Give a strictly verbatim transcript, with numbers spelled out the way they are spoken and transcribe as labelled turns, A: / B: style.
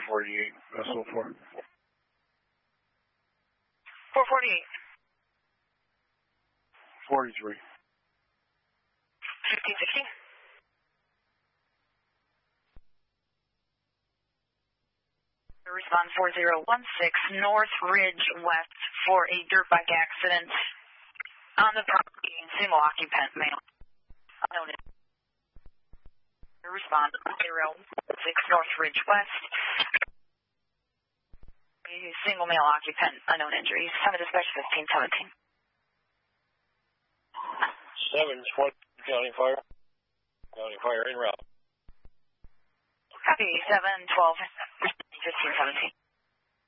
A: forty-eight, vessel four.
B: four forty-eight.
A: forty-three.
B: fifteen sixty. Respond four zero one six, North Ridge West for a dirt bike accident on the property, single occupant male. Unknown. Respond zero six, North Ridge West. A single male occupant, unknown injuries. Have a dispatch fifteen seventeen.
C: seven twenty, County Fire. County Fire en route.
B: Copy, seven twelve, fifteen seventeen.